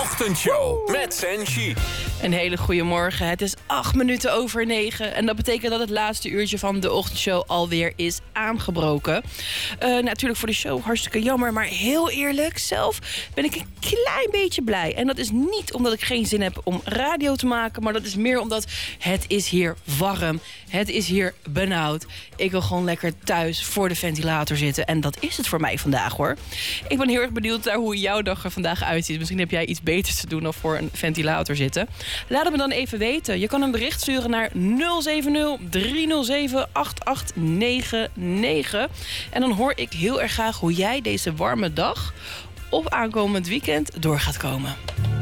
Ochtendshow met Senshi. Een hele goede morgen. Het is 9:08 en dat betekent dat het laatste uurtje van de ochtendshow alweer is aangebroken. Natuurlijk voor de show hartstikke jammer, maar heel eerlijk, zelf ben ik een klein beetje blij. En dat is niet omdat ik geen zin heb om radio te maken, maar dat is meer omdat het is hier warm. Het is hier benauwd. Ik wil gewoon lekker thuis voor de ventilator zitten en dat is het voor mij vandaag, hoor. Ik ben heel erg benieuwd naar hoe jouw dag er vandaag uitziet. Misschien heb jij iets beters te doen dan voor een ventilator zitten. Laat het me dan even weten. Je kan een bericht sturen naar 070-307-8899. En dan hoor ik heel erg graag hoe jij deze warme dag of aankomend weekend door gaat komen.